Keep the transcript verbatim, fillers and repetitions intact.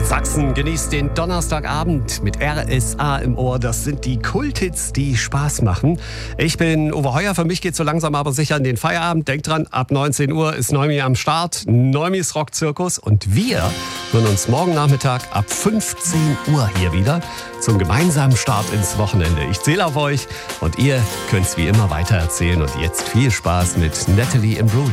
Sachsen genießt den Donnerstagabend mit R S A im Ohr. Das sind die Kulthits, die Spaß machen. Ich bin Uwe Heuer. Für mich geht so langsam aber sicher in den Feierabend. Denkt dran, ab neunzehn Uhr ist Neumi am Start. Neumis Rockzirkus. Und wir hören uns morgen Nachmittag ab fünfzehn Uhr hier wieder zum gemeinsamen Start ins Wochenende. Ich zähle auf euch und ihr könnt es wie immer weitererzählen. Und jetzt viel Spaß mit Natalie Imbruglia.